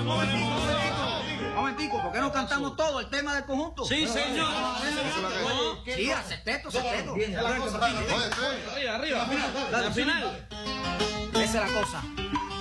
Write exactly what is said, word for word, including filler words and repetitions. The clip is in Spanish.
Momentico, ¿por qué no cantamos todo el tema del conjunto? Sí, señor. Sí, acepteto, acepteto. Arriba, arriba. La final. Esa es la cosa.